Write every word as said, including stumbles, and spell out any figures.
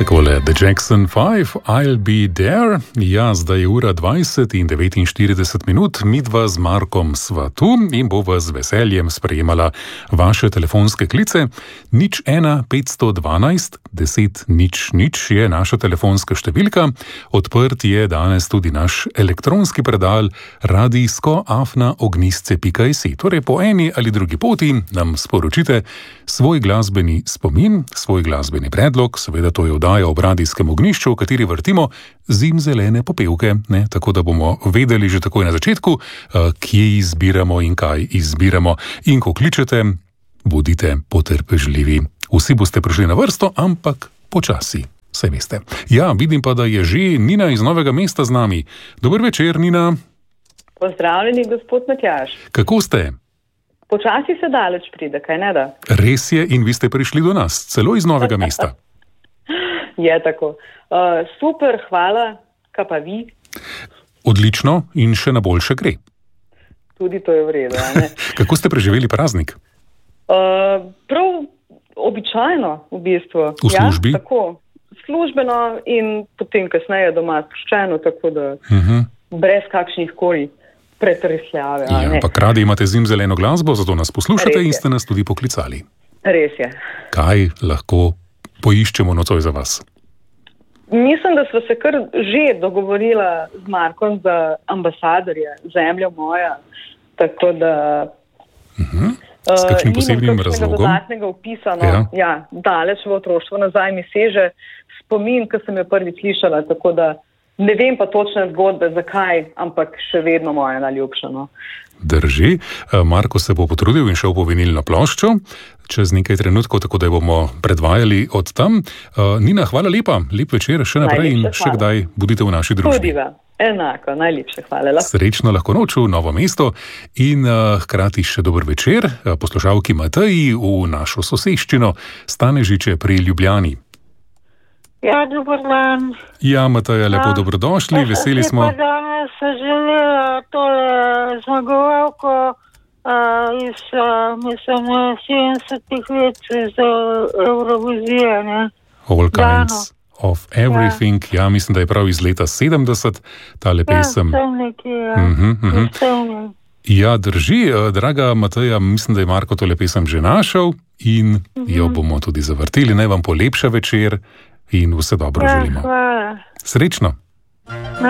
Takole, The Jackson Five, I'll be there. Ja, zdaj je ura dvajset in devetinštirideset minut, midva z Markom sva tu in bova z veseljem sprejemala vaše telefonske klice. Nič ena petsto dvanajst deset nič nič je naša telefonska številka. Odprt je danes tudi naš elektronski predal radijsko afna ognjisce pika si. Torej po eni ali drugi poti nam sporočite svoj glasbeni spomin, svoj glasbeni predlog, seveda to je oddaja ob radijskem ognjišču, v kateri vrtimo zimzelene popevke, ne? Tako da bomo vedeli že takoj na začetku, kje izbiramo in kaj izbiramo. In ko kličete, bodite potrpežljivi. Vsi boste prišli na vrsto, ampak počasi, saj veste. Ja, vidim pa, da je že Nina iz Novega mesta z nami. Dober večer, Nina. Pozdravljeni, gospod Matjaž. Kako ste? Počasi se daleč pride, kaj ne da? Res je, in vi ste prišli do nas, celo iz Novega mesta. Je tako. Uh, super, hvala, kaj pa vi? Odlično in še na boljše gre. Tudi to je v redu, ne? Kako ste preživeli praznik? Uh, prav običajno, v bistvu. V službi? Ja, tako. Službeno in potem kasneje doma sproščeno, tako da uh-huh. brez kakšnih koli pretresljave. Ja, ampak radi imate zimzeleno glasbo, zato nas poslušate in ste nas tudi poklicali. Res je. Kaj lahko poiščemo nocoj za vas? Mislim, da sva se kar že dogovorila z Markom za ambasadorja, Zemlja moja, tako da uh-huh. S kakšnim posebnim uh, razlogom? Dodatnega opisa, no, ja. ja, daleč v otroštvo nazaj mi seže spomin, ko sem jo prvi slišala, tako da ne vem pa točne zgodbe, zakaj, ampak še vedno moja najljubša. No. Drži. Marko se bo potrudil in šel po vinilno ploščo čez nekaj trenutkov, tako da jo bomo predvajali od tam. Nina, hvala lepa. Lep večer še naprej in še kdaj budite v naši družbi. Tudi vam. Enako. Najlepše hvala. Srečno lahko noč v Novo mesto in uh, hkrati še dober večer poslušalki Mateji v našo soseščino Stanežiče pri Ljubljani. Ja, dober dan. Ja, Mateja, lepo ja. Dobrodošli, veseli smo. Pa danes se želela tole zmagovalko uh, iz, uh, mislim, sedemdesetih let za Eurovizije, ne? All kinds of everything. Ja. ja, mislim, da je prav iz leta sedemdeset, tale pesem. Ja, sem nekaj, ja. Uh-huh, uh-huh. Ja, drži, draga Mateja, mislim, da je Marko tole pesem že našel in uh-huh. jo bomo tudi zavrtili. Naj vam polepša večer. In vse dobro ja, želimo. Hvala. Srečno.